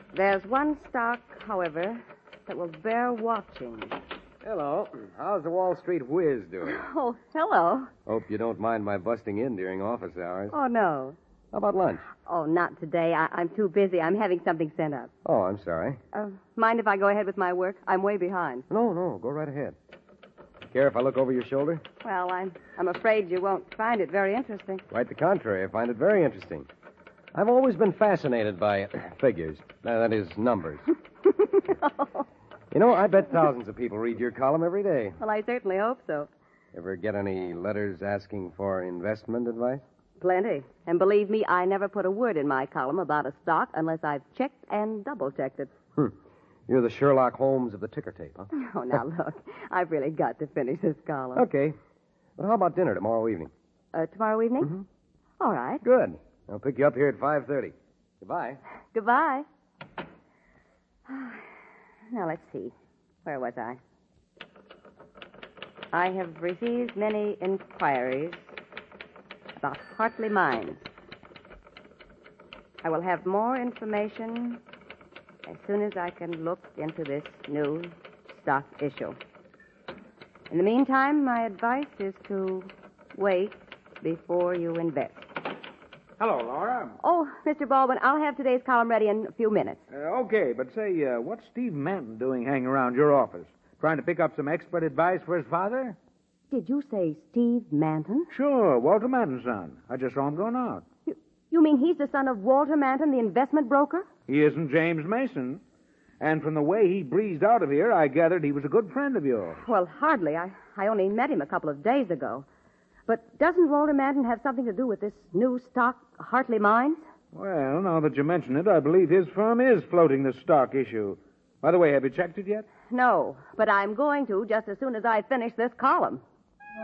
There's one stock, however, that will bear watching. Hello. How's the Wall Street Whiz doing? Oh, hello. Hope you don't mind my busting in during office hours. Oh, no. How about lunch? Oh, not today. I'm too busy. I'm having something sent up. Oh, I'm sorry. Mind if I go ahead with my work? I'm way behind. No, go right ahead. Care if I look over your shoulder? Well, I'm afraid you won't find it very interesting. Quite the contrary. I find it very interesting. I've always been fascinated by figures. That is, numbers. You know, I bet thousands of people read your column every day. Well, I certainly hope so. Ever get any letters asking for investment advice? Plenty. And believe me, I never put a word in my column about a stock unless I've checked and double-checked it. You're the Sherlock Holmes of the ticker tape, huh? Oh, now, look. I've really got to finish this column. Okay. Well, how about dinner tomorrow evening? Tomorrow evening? Mm-hmm. All right. Good. I'll pick you up here at 5:30. Goodbye. Goodbye. Now, let's see. Where was I? I have received many inquiries about Hartley Mines. I will have more information as soon as I can look into this new stock issue. In the meantime, my advice is to wait before you invest. Hello, Laura. Oh, Mr. Baldwin, I'll have today's column ready in a few minutes. Okay, but say, what's Steve Manton doing hanging around your office? Trying to pick up some expert advice for his father? Did you say Steve Manton? Sure, Walter Manton's son. I just saw him going out. You mean he's the son of Walter Manton, the investment broker? He isn't James Mason. And from the way he breezed out of here, I gathered he was a good friend of yours. Well, hardly. I only met him a couple of days ago. But doesn't Walter Manton have something to do with this new stock, Hartley Mines? Well, now that you mention it, I believe his firm is floating the stock issue. By the way, have you checked it yet? No, but I'm going to just as soon as I finish this column.